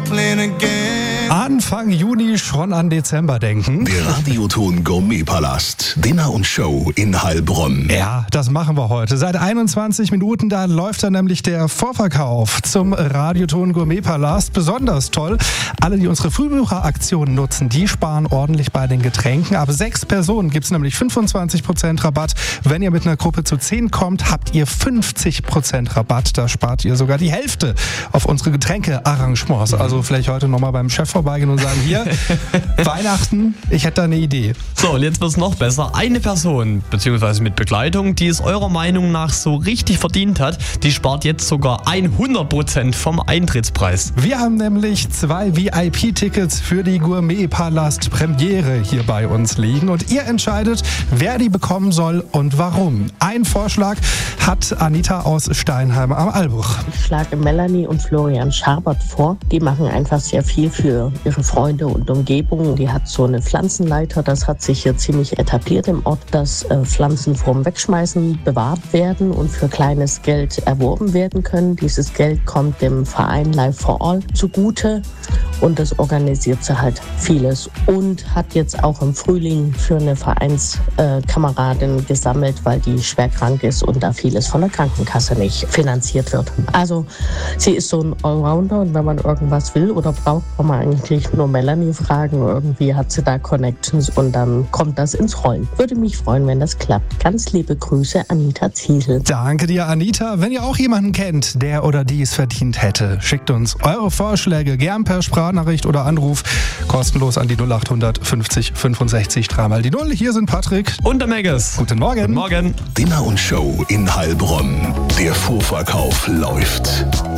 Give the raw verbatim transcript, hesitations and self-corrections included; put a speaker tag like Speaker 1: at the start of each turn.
Speaker 1: playing again.
Speaker 2: Anfang Juni schon an Dezember denken.
Speaker 3: Der Radioton Gourmetpalast. Dinner und Show in Heilbronn.
Speaker 2: Ja, das machen wir heute. Seit einundzwanzig Minuten, da läuft dann nämlich der Vorverkauf zum Radioton Gourmetpalast. Besonders toll. Alle, die unsere Frühbucheraktion nutzen, die sparen ordentlich bei den Getränken. Ab sechs Personen gibt es nämlich fünfundzwanzig Prozent Rabatt. Wenn ihr mit einer Gruppe zu zehn kommt, habt ihr fünfzig Prozent Rabatt. Da spart ihr sogar die Hälfte auf unsere Getränkearrangements. Also vielleicht heute nochmal beim Chef vorbeigehen und sagen, hier, Weihnachten, ich hätte da eine Idee.
Speaker 4: So, und jetzt wird es noch besser. Eine Person, beziehungsweise mit Begleitung, die es eurer Meinung nach so richtig verdient hat, die spart jetzt sogar hundert Prozent vom Eintrittspreis.
Speaker 2: Wir haben nämlich zwei V I P-Tickets für die Gourmetpalast-Premiere hier bei uns liegen und ihr entscheidet, wer die bekommen soll und warum. Ein Vorschlag hat Anita aus Steinheim am Albuch.
Speaker 5: Ich schlage Melanie und Florian Schabert vor. Die machen einfach sehr viel für ihre Freunde und Umgebung. Die hat so eine Pflanzenleiter, das hat sich hier ziemlich etabliert im Ort, dass äh, Pflanzen vorm Wegschmeißen bewahrt werden und für kleines Geld erworben werden können. Dieses Geld kommt dem Verein Life for All zugute und das organisiert sie halt vieles und hat jetzt auch im Frühling für eine Vereinskameradin gesammelt, weil die schwer krank ist und da vieles von der Krankenkasse nicht finanziert wird. Also sie ist so ein Allrounder und wenn man irgendwas will oder braucht, kann man eigentlich nur Melanie fragen. Irgendwie hat sie da Connections und dann kommt das ins Rollen. Würde mich freuen, wenn das klappt. Ganz liebe Grüße, Anita Ziesel.
Speaker 2: Danke dir, Anita. Wenn ihr auch jemanden kennt, der oder die es verdient hätte, schickt uns eure Vorschläge gern per Sprachnachricht oder Anruf kostenlos an die null acht fünfzig fünfundsechzig dreimal die Null. Hier sind Patrick
Speaker 4: und der Megas.
Speaker 2: Guten Morgen.
Speaker 4: Guten Morgen.
Speaker 3: Dinner und Show in Heilbronn. Der Vorverkauf läuft.